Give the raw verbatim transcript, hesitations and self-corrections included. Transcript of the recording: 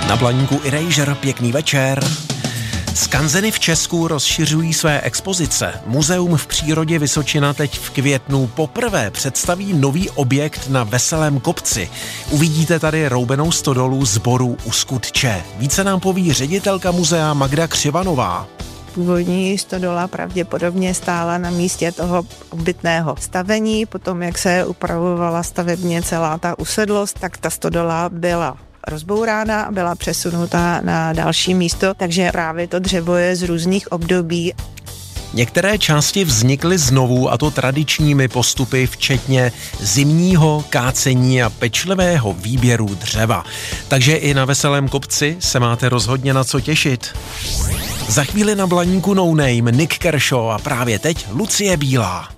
Na Blaníku Erasure, pěkný večer. Skanzeny v Česku rozšiřují své expozice. Muzeum v přírodě Vysočina teď v květnu poprvé představí nový objekt na Veselém kopci. Uvidíte tady roubenou stodolu sboru u Skutče. Více nám poví ředitelka muzea Magda Křivanová. Původní stodola pravděpodobně stála na místě toho obytného stavení. Potom, jak se upravovala stavebně celá ta usedlost, tak ta stodola byla rozbourána a byla přesunuta na další místo, takže právě to dřevo je z různých období. Některé části vznikly znovu, a to tradičními postupy, včetně zimního kácení a pečlivého výběru dřeva. Takže i na Veselém kopci se máte rozhodně na co těšit. Za chvíli na Blaníku No Name Nick Kershaw a právě teď Lucie Bílá.